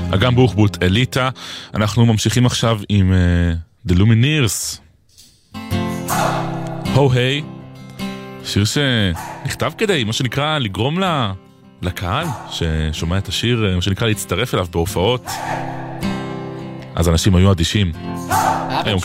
אגם בוחבוט, אליטה. אנחנו ממשיכים עכשיו עם The Lumineers. הו היי. שיר שנכתב כדי, מה שנקרא, לגרום לקהל ששומע את השיר, מה שנקרא, להצטרף אליו בהופעות. אז אנשים היו אדישים. היום